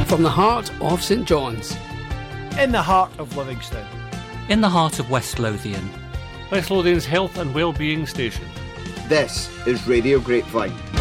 From the heart of St John's. In the heart of Livingston. In the heart of West Lothian. West Lothian's health and well-being station. This is Radio Grapevine.